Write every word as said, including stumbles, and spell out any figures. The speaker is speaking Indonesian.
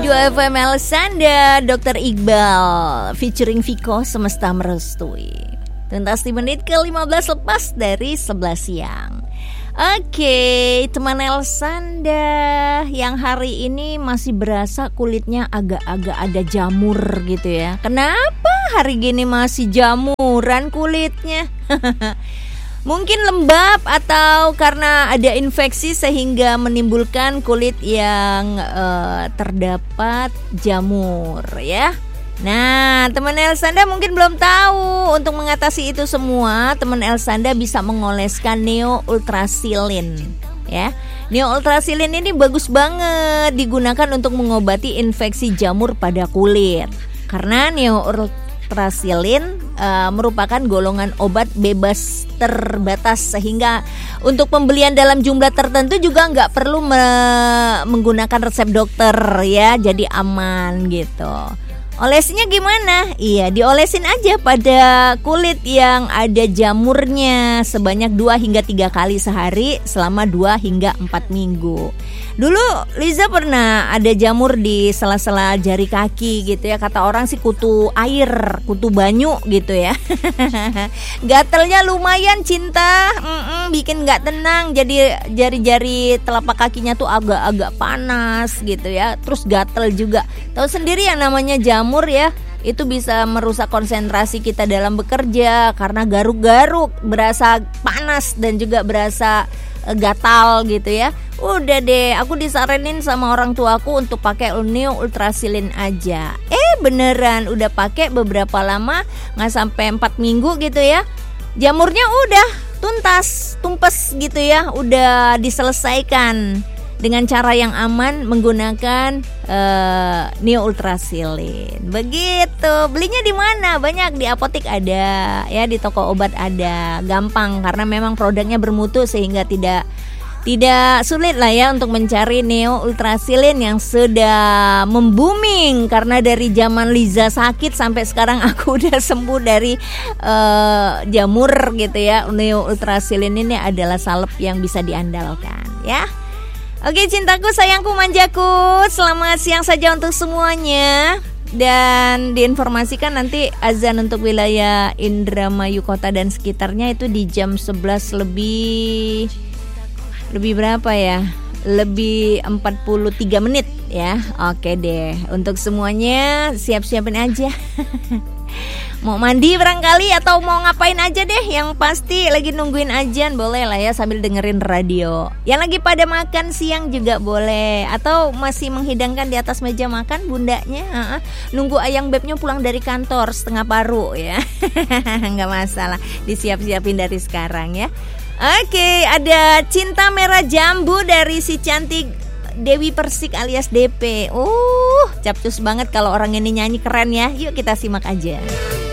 dua F M Elsanda, dokter Iqbal featuring Viko Semesta Merestui. Tuntas di menit ke lima belas lepas dari sebelas siang. Oke, teman Elsanda yang hari ini masih berasa kulitnya agak-agak ada jamur gitu ya. Kenapa hari gini masih jamuran kulitnya? Mungkin lembab atau karena ada infeksi sehingga menimbulkan kulit yang uh, terdapat jamur ya. Nah, teman Elsanda mungkin belum tahu. Untuk mengatasi itu semua, teman Elsanda bisa mengoleskan Neo Ultrasilin ya. Neo Ultrasilin ini bagus banget digunakan untuk mengobati infeksi jamur pada kulit. Karena Neo Ultrasilin uh, merupakan golongan obat bebas terbatas, sehingga untuk pembelian dalam jumlah tertentu juga nggak perlu me- menggunakan resep dokter ya. Jadi aman gitu. Olesnya gimana? Iya, diolesin aja pada kulit yang ada jamurnya sebanyak dua hingga tiga kali sehari selama dua hingga empat minggu. Dulu Liza pernah ada jamur di sela-sela jari kaki gitu ya. Kata orang sih kutu air, kutu banyu gitu ya. Gatelnya lumayan cinta, Mm-mm, bikin gak tenang. Jadi jari-jari telapak kakinya tuh agak-agak panas gitu ya. Terus gatel juga. Tahu sendiri yang namanya jamur ya, itu bisa merusak konsentrasi kita dalam bekerja karena garuk-garuk, berasa panas dan juga berasa gatal gitu ya. Udah deh, aku disaranin sama orang tuaku untuk pakai Neo Ultrasilin aja. Eh beneran, udah pakai beberapa lama, nggak sampai empat minggu gitu ya. Jamurnya udah tuntas, tumpes gitu ya, udah diselesaikan dengan cara yang aman menggunakan uh, Neo Ultrasilin. Begitu. Belinya di mana? Banyak, di apotek ada, ya di toko obat ada. Gampang karena memang produknya bermutu sehingga tidak tidak sulit lah ya untuk mencari Neo Ultrasilin yang sudah membuming. Karena dari zaman Liza sakit sampai sekarang aku udah sembuh dari uh, jamur gitu ya. Neo Ultrasilin ini adalah salep yang bisa diandalkan ya. Oke, cintaku, sayangku, manjaku, selamat siang saja untuk semuanya. Dan diinformasikan nanti azan untuk wilayah Indramayu Kota dan sekitarnya itu di jam sebelas lebih Lebih berapa ya? Lebih empat puluh tiga menit ya. Oke deh, untuk semuanya siap-siapin aja. Mau mandi barangkali atau mau ngapain aja deh, yang pasti lagi nungguin ajan boleh lah ya sambil dengerin radio. Yang lagi pada makan siang juga boleh, atau masih menghidangkan di atas meja makan bundanya, uh-uh. nunggu ayang bebnya pulang dari kantor setengah paru ya. Nggak masalah, disiap-siapin dari sekarang ya. Oke, ada Cinta Merah Jambu dari si cantik Dewi Persik alias D P. Uh, capcus banget kalau orang ini nyanyi, keren ya. Yuk kita simak aja.